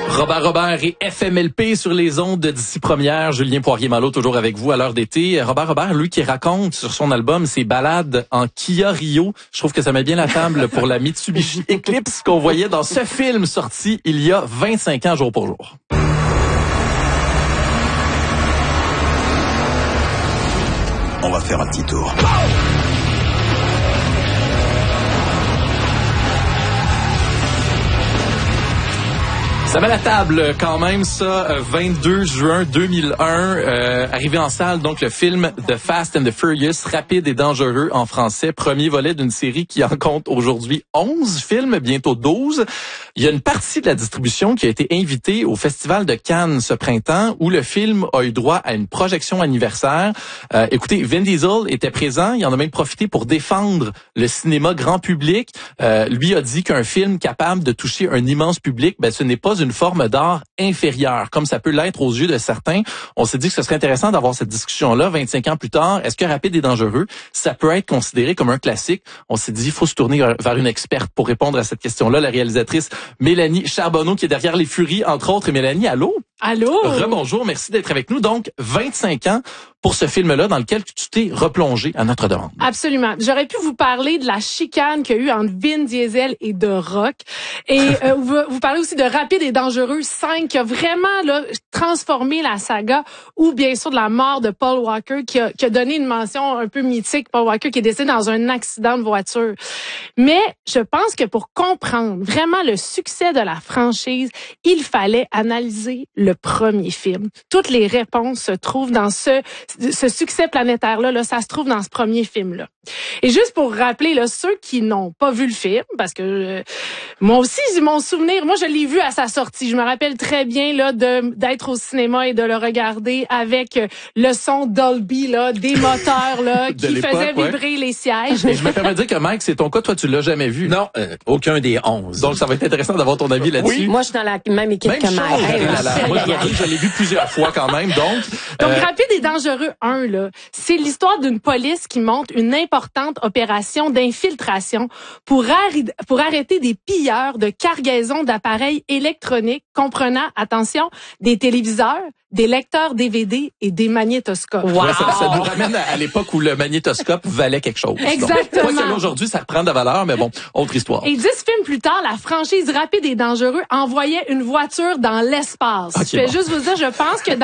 Robert et FMLP sur les ondes d'ici première. Julien Poirier-Malo toujours avec vous à l'heure d'été. Robert, lui qui raconte sur son album ses balades en Kia Rio. Je trouve que ça met bien la table pour la Mitsubishi Eclipse qu'on voyait dans ce film sorti il y a 25 ans jour pour jour. On va faire un petit tour. Ça met la table quand même, ça, 22 juin 2001, arrivé en salle, donc le film The Fast and the Furious, Rapide et Dangereux en français, premier volet d'une série qui en compte aujourd'hui 11 films, bientôt 12. Il y a une partie de la distribution qui a été invitée au Festival de Cannes ce printemps, où le film a eu droit à une projection anniversaire. Écoutez, Vin Diesel était présent, il en a même profité pour défendre le cinéma grand public. Lui a dit qu'un film capable de toucher un immense public, ce n'est pas une forme d'art inférieure, comme ça peut l'être aux yeux de certains. On s'est dit que ce serait intéressant d'avoir cette discussion-là 25 ans plus tard. Est-ce que Rapide et Dangereux, ça peut être considéré comme un classique? On s'est dit, il faut se tourner vers une experte pour répondre à cette question-là, la réalisatrice Mélanie Charbonneau, qui est derrière Les Furies, entre autres. Et Mélanie, allô? Allô? Rebonjour, merci d'être avec nous. Donc, 25 ans pour ce film-là dans lequel tu t'es replongé à notre demande. Absolument. J'aurais pu vous parler de la chicane qu'il y a eu entre Vin Diesel et The Rock. Et vous parlez aussi de Rapide et Dangereux 5 qui a vraiment transformé la saga, ou bien sûr de la mort de Paul Walker qui a donné une mention un peu mythique. Paul Walker qui est décédé dans un accident de voiture. Mais je pense que pour comprendre vraiment le succès de la franchise, il fallait analyser le premier film. Toutes les réponses se trouvent dans ce succès planétaire-là, ça se trouve dans ce premier film-là. Et juste pour rappeler, ceux qui n'ont pas vu le film, parce que moi aussi, mon souvenir, moi je l'ai vu à sa sortie. Je me rappelle très bien d'être au cinéma et de le regarder avec le son Dolby, des moteurs qui faisaient vibrer les sièges. Et je me permets de dire que Mike, c'est ton cas, toi tu l'as jamais vu. Non, aucun des 11. Donc ça va être intéressant d'avoir ton avis là-dessus. Oui. Moi je suis dans la même équipe que Mike. Moi je l'ai vu plusieurs fois quand même. Donc Rapide et Dangereux 1, c'est l'histoire d'une police qui monte une importante opération d'infiltration pour arrêter des pilleurs de cargaison d'appareils électroniques comprenant, attention, des téléviseurs, des lecteurs DVD et des magnétoscopes. Wow. Ouais, ça nous ramène à l'époque où le magnétoscope valait quelque chose. Exactement. Donc, aujourd'hui, ça reprend de la valeur, mais bon, autre histoire. Et 10 films plus tard, la franchise Rapide et Dangereux envoyait une voiture dans l'espace. Je vais juste vous dire, je pense que